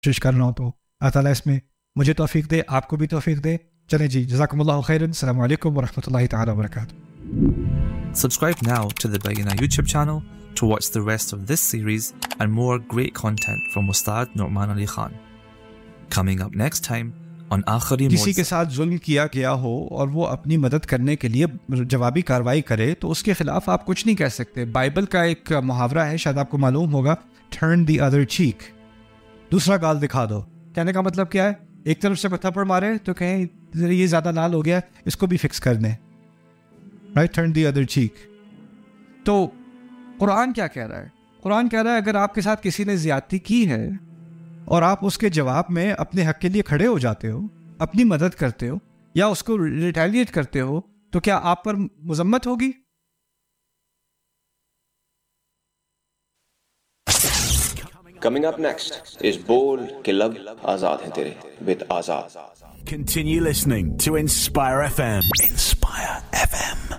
कोशिश कर रहा हूँ, तो अल्लाह ताला इसमें मुझे तौफीक दे, आपको भी तौफीक दे. चलें जी, जज़ाकुमुल्लाहु खैरन. अस्सलामु अलैकुम व रहमतुल्लाहि तआला व बरकातुहू. Subscribe now to the Bayyinah YouTube channel to watch the rest of this series and more great content from Ustad Nu'man Ali Khan. Coming up next time on Akhari किसी के साथ जुल्म किया गया हो और वो अपनी मदद करने के लिए जवाबी कार्रवाई करे, तो उसके खिलाफ आप कुछ नहीं कह सकते. बाइबल का एक मुहावरा है, शायद आपको मालूम होगा, टर्न द अदर चीक, दूसरा गाल दिखा दो. कहने का मतलब क्या है? एक तरफ से थप्पड़ मारे तो कहें ये ज्यादा लाल हो गया, इसको भी फिक्स कर दें. राइट, टर्न द अदर चीक. तो कुरान क्या कह रहा है? कुरान कह रहा है अगर आपके साथ किसी ने ज्यादती की है और आप उसके जवाब में अपने हक के लिए खड़े हो जाते हो, अपनी मदद करते हो या उसको रिटेलिएट करते हो, तो क्या आप पर मुजम्मत होगी? Coming up next is बोल के लब आजाद हैं तेरे with Azad. Continue listening to Inspire FM. Inspire FM.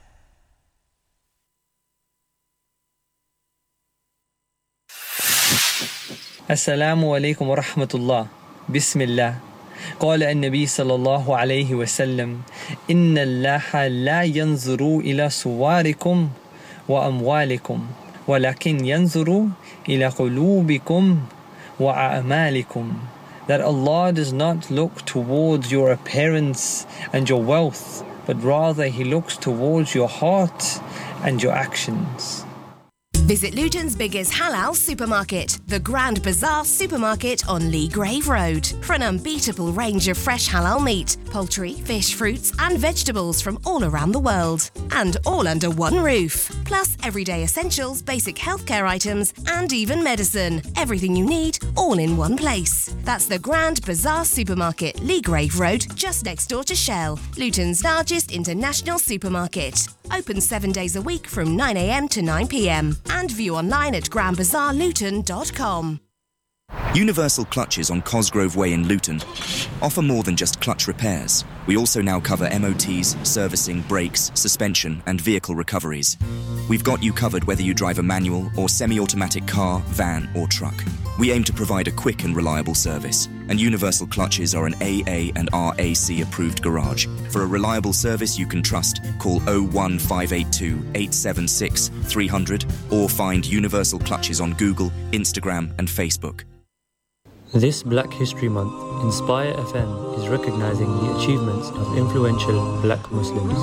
السلام عليكم ورحمة الله. بسم الله. قال النبي صلى الله عليه وسلم إن الله لا ينظر إلى صوركم وأموالكم ولكن ينظر إلى قلوبكم وأعمالكم. That Allah does not look towards your appearance and your wealth, but rather He looks towards your heart and your actions. Visit Luton's biggest halal supermarket, the Grand Bazaar Supermarket on Lee Grave Road, for an unbeatable range of fresh halal meat, poultry, fish, fruits and vegetables from all around the world. And all under one roof. Plus everyday essentials, basic healthcare items and even medicine. Everything you need, all in one place. That's the Grand Bazaar Supermarket, Lee Grave Road, just next door to Shell, Luton's largest international supermarket. Open 7 days a week from 9 a.m. to 9 p.m. and view online at grandbazaarluton.com. Universal Clutches on Cosgrove Way in Luton offer more than just clutch repairs. We also now cover MOTs, servicing, brakes, suspension and vehicle recoveries. We've got you covered whether you drive a manual or semi-automatic car, van or truck. We aim to provide a quick and reliable service, and Universal Clutches are an AA and RAC approved garage. For a reliable service you can trust, call 01582 876 300 or find Universal Clutches on Google, Instagram and Facebook. This Black History Month, Inspire FM is recognizing the achievements of influential black Muslims.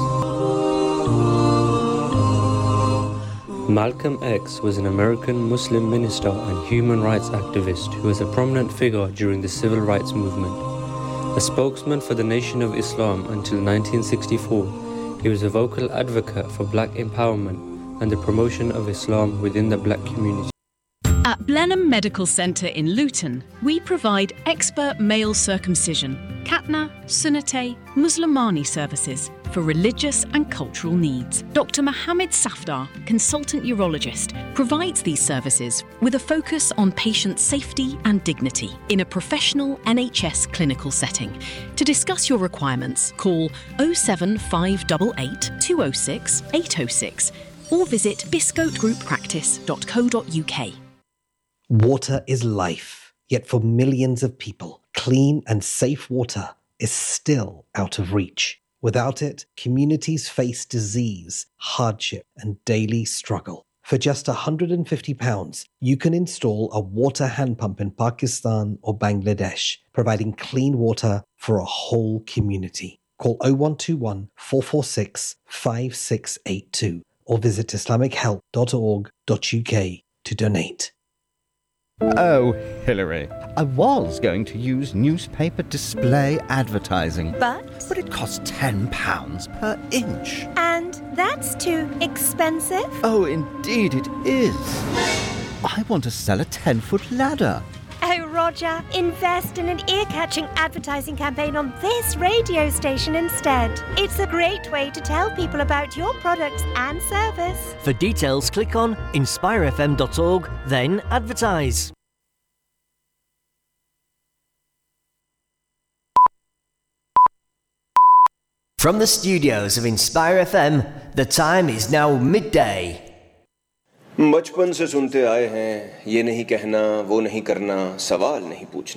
Malcolm X was an American Muslim minister and human rights activist who was a prominent figure during the civil rights movement. A spokesman for the Nation of Islam until 1964, he was a vocal advocate for black empowerment and the promotion of Islam within the black community. At Blenheim Medical Centre in Luton, we provide expert male circumcision, Khatna, Sunnate, Muslimani services for religious and cultural needs. Dr. Mohammed Safdar, consultant urologist, provides these services with a focus on patient safety and dignity in a professional NHS clinical setting. To discuss your requirements, call 07588 206 806 or visit biscotegrouppractice.co.uk. Water is life, yet for millions of people, clean and safe water is still out of reach. Without it, communities face disease, hardship, and daily struggle. For just £150, you can install a water hand pump in Pakistan or Bangladesh, providing clean water for a whole community. Call 0121 446 5682 or visit islamichealth.org.uk to donate. Oh, Hillary, I was going to use newspaper display advertising. But it costs £10 per inch. And that's too expensive? Oh, indeed it is. I want to sell a 10-foot ladder. Oh, Roger, invest in an ear-catching advertising campaign on this radio station instead. It's a great way to tell people about your products and service. For details, click on inspirefm.org, then advertise. From the studios of Inspire FM, the time is now midday. बचपन से सुनते आए हैं, ये नहीं कहना, वो नहीं करना, सवाल नहीं पूछना.